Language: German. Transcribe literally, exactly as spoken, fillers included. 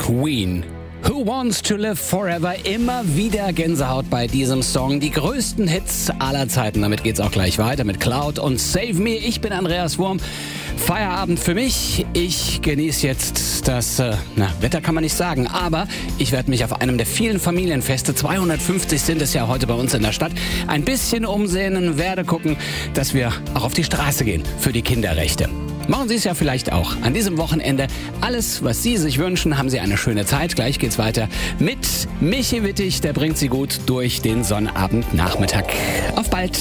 Queen. Who Wants to Live Forever? Immer wieder Gänsehaut bei diesem Song. Die größten Hits aller Zeiten. Damit geht's auch gleich weiter mit Cloud und Save Me. Ich bin Andreas Wurm. Feierabend für mich. Ich genieße jetzt das äh, na, Wetter kann man nicht sagen, aber ich werde mich auf einem der vielen Familienfeste, zweihundertfünfzig sind es ja heute bei uns in der Stadt, ein bisschen umsehen und werde gucken, dass wir auch auf die Straße gehen für die Kinderrechte. Machen Sie es ja vielleicht auch. An diesem Wochenende alles, was Sie sich wünschen, haben Sie eine schöne Zeit. Gleich geht's weiter mit Michi Wittig. Der bringt Sie gut durch den Sonnabendnachmittag. Auf bald.